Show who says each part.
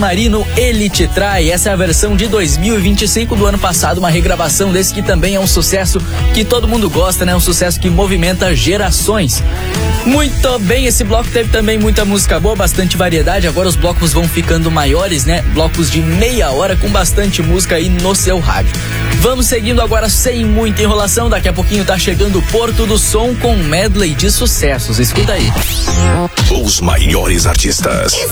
Speaker 1: Submarino, Ele Te Trai. Essa é a versão de 2025 do ano passado, uma regravação desse que também é um sucesso que todo mundo gosta, né? Um sucesso que movimenta gerações. Muito bem, esse bloco teve também muita música boa, bastante variedade. Agora os blocos vão ficando maiores, né? Blocos de meia hora com bastante música aí no seu rádio. Vamos seguindo agora sem muita enrolação. Daqui a pouquinho tá chegando o Porto do Som com um medley de sucessos. Escuta aí.
Speaker 2: Os maiores artistas.